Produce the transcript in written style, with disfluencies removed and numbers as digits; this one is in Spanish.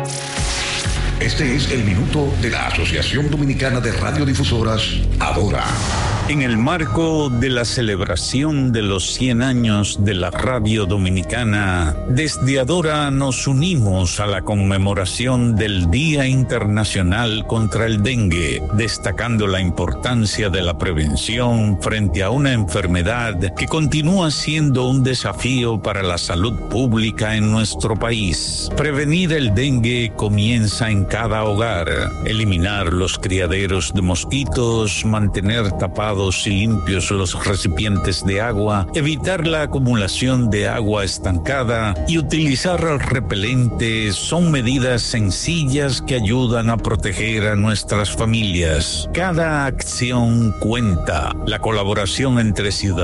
Este es el minuto de la Asociación Dominicana de Radiodifusoras, Adora. En el marco de la celebración de los 100 años de la radio dominicana, desde Adora nos unimos a la conmemoración del Día Internacional contra el Dengue, destacando la importancia de la prevención frente a una enfermedad que continúa siendo un desafío para la salud pública en nuestro país. Prevenir el dengue comienza en cada hogar. Eliminar los criaderos de mosquitos, mantener tapados y limpios los recipientes de agua, evitar la acumulación de agua estancada y utilizar el repelente son medidas sencillas que ayudan a proteger a nuestras familias. Cada acción cuenta. La colaboración entre ciudadanos